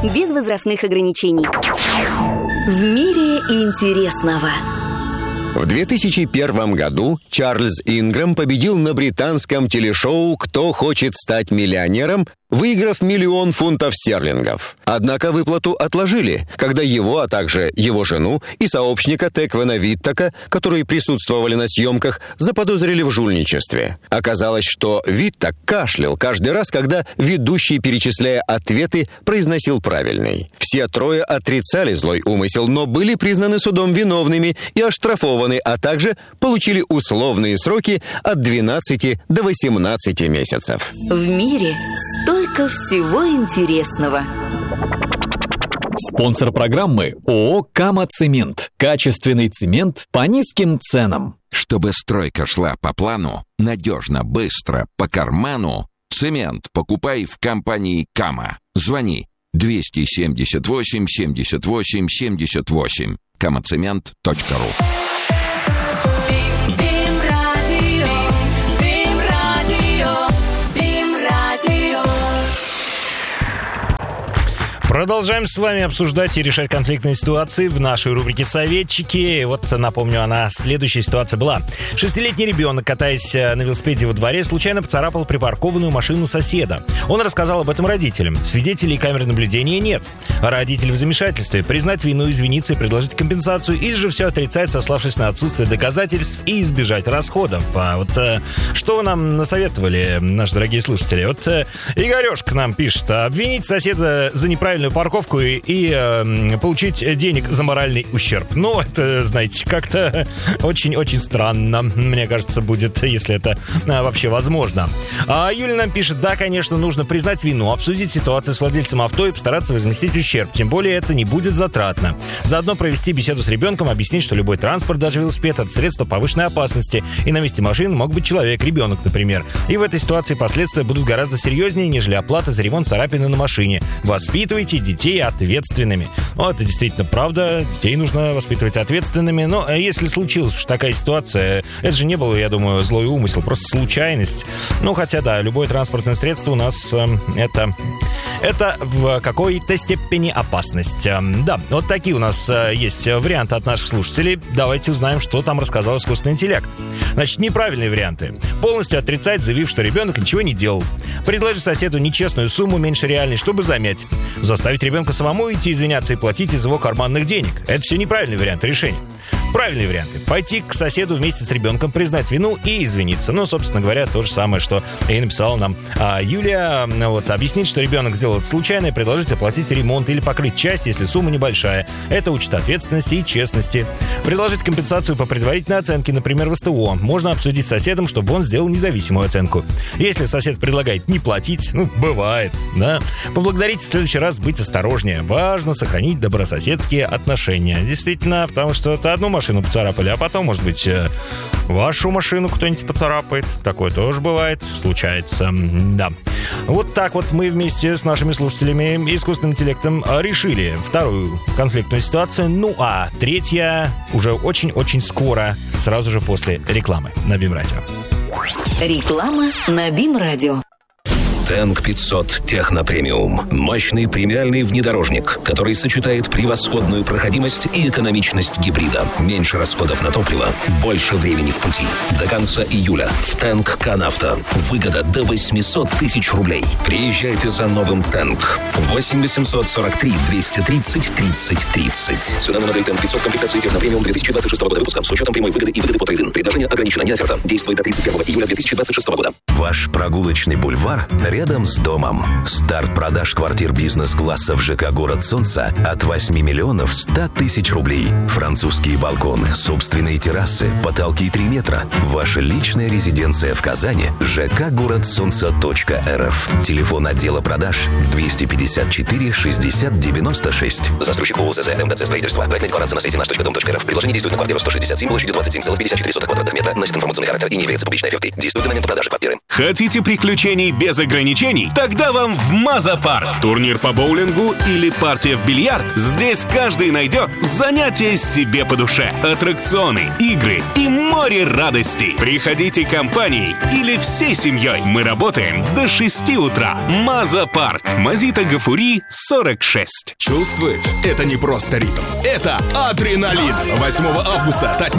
без возрастных ограничений. В мире интересного. В 2001 году Чарльз Ингрэм победил на британском телешоу «Кто хочет стать миллионером?», выиграв 1 000 000 фунтов стерлингов. Однако выплату отложили, когда его, а также его жену и сообщника Теквена Виттака, которые присутствовали на съемках, заподозрили в жульничестве. Оказалось, что Виттак кашлял каждый раз, когда ведущий, перечисляя ответы, произносил правильный. Все трое отрицали злой умысел, но были признаны судом виновными и оштрафованы, а также получили условные сроки от 12 до 18 месяцев. В мире столько всего интересного. Спонсор программы ООО «Кама-Цемент». Качественный цемент по низким ценам. Чтобы стройка шла по плану, надежно, быстро, по карману, цемент покупай в компании «Кама». Звони 278 78 78. kamacement.ru. Продолжаем с вами обсуждать и решать конфликтные ситуации в нашей рубрике «Советчики». Вот, напомню, следующая ситуация была. 6-летний ребенок, катаясь на велосипеде во дворе, случайно поцарапал припаркованную машину соседа. Он рассказал об этом родителям. Свидетелей камер наблюдения нет. Родители в замешательстве. Признать вину, извиниться и предложить компенсацию, или же все отрицать, сославшись на отсутствие доказательств и избежать расходов. А вот что вы нам насоветовали, наши дорогие слушатели? Вот Игорешка нам пишет: обвинить соседа за неправильную парковку и получить денег за моральный ущерб. Ну, это, знаете, как-то очень-очень странно, мне кажется, будет, если это вообще возможно. А Юля нам пишет: да, конечно, нужно признать вину, обсудить ситуацию с владельцем авто и постараться возместить ущерб. Тем более это не будет затратно. Заодно провести беседу с ребенком, объяснить, что любой транспорт, даже велосипед, это средство повышенной опасности. И на месте машины мог быть человек, ребенок, например. И в этой ситуации последствия будут гораздо серьезнее, нежели оплата за ремонт царапины на машине. Воспитывайте детей ответственными. Ну, это действительно правда. Детей нужно воспитывать ответственными. Но если случилась уж такая ситуация, это же не было, я думаю, злой умысел, просто случайность. Ну, хотя, да, любое транспортное средство у нас это в какой-то степени опасность. Да, вот такие у нас есть варианты от наших слушателей. Давайте узнаем, что там рассказал искусственный интеллект. Значит, неправильные варианты. Полностью отрицать, заявив, что ребенок ничего не делал. Предложить соседу нечестную сумму меньше реальной, чтобы замять. Заставить ребенка самому идти извиняться и платить из его карманных денег. Это все неправильные варианты решения. Правильные варианты. Пойти к соседу вместе с ребенком, признать вину и извиниться. Ну, собственно говоря, то же самое, что и написала нам Юлия. Вот, объяснить, что ребенок сделал это случайно, и предложить оплатить ремонт или покрыть часть, если сумма небольшая. Это учит ответственности и честности. Предложить компенсацию по предварительной оценке, например, в СТО. Можно обсудить с соседом, чтобы он сделал независимую оценку. Если сосед предлагает не платить, бывает, да, поблагодарить, в следующий раз быть осторожнее. Важно сохранить добрососедские отношения. Действительно, потому что это одну машину поцарапали, а потом, может быть, вашу машину кто-нибудь поцарапает. Такое тоже бывает, случается, да. Вот так вот мы вместе с нашими слушателями и искусственным интеллектом решили вторую конфликтную ситуацию. Ну, а третья уже очень-очень скоро, сразу же после рекламы на БИМ-радио. Реклама на БИМ-радио. Тэнк 500 Техно Премиум. Мощный премиальный внедорожник, который сочетает превосходную проходимость и экономичность гибрида. Меньше расходов на топливо, больше времени в пути. До конца июля в Тэнк Канавто. Выгода до 800 тысяч рублей. Приезжайте за новым Тэнк. 8 843 230 30 30. Цена на модель Тэнк 500 комплектации Техно Премиум 2026 года выпуска с учетом прямой выгоды и выгоды по трейд-ин. Предложение ограничено, не оферта. Действует до 31 июля 2026 года. Ваш прогулочный бульвар рядом с домом. Старт продаж квартир бизнес-класса в ЖК «Город Солнца» от 8 миллионов 100 тысяч рублей. Французские балконы, собственные террасы, потолки 3 метра. Ваша личная резиденция в Казани. ЖК «Город Солнца.РФ». Телефон отдела продаж 254 60 96. Застройщик ООО МТЦ строительства. Проектная декларация на сайте наш.дом.рф. Предложение действует на квартиру 167 площадью 27,54 квадратных метра. Носит информационный характер и не является публичной офертой. Действует до момента продажи квартиры. Хотите приключений без ограничений? ограничений? Тогда вам в Маза-парк. Турнир по боулингу или партия в бильярд? Здесь каждый найдет занятие себе по душе. Аттракционы, игры и море радостей. Приходите компанией или всей семьей. Мы работаем до 6 утра. Маза-парк. Мазита Гафури, 46. Чувствуешь? Это не просто ритм. Это адреналин. 8 августа